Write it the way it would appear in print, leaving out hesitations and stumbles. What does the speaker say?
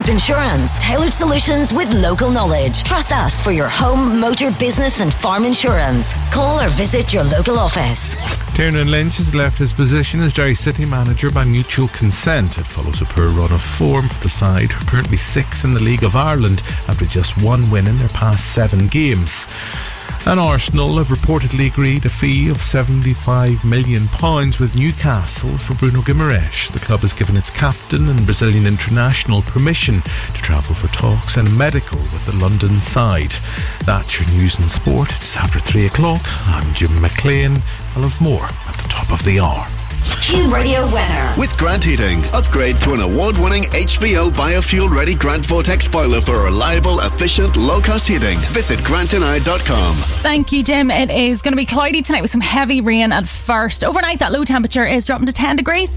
Group Insurance. Tailored solutions with local knowledge. Trust us for your home, motor, business and farm insurance. Call or visit your local office. Tiernan Lynch has left his position as Derry City manager by mutual consent. It follows a poor run of form for the side, who are currently 6th in the League of Ireland after just one win in their past 7 games. And Arsenal have reportedly agreed a fee of £75 million with Newcastle for Bruno Guimaraes. The club has given its captain and Brazilian international permission to travel for talks and medical with the London side. That's your news and sport. Just after 3 o'clock, I'm Jim McLean. I'll have more at the top of the hour. Q Radio weather. With Grant Heating, upgrade to an award-winning HVO biofuel-ready Grant Vortex boiler for reliable, efficient, low-cost heating. Visit grantandI.com. Thank you, Jim. It is going to be cloudy tonight with some heavy rain at first. Overnight, that low temperature is dropping to 10 degrees.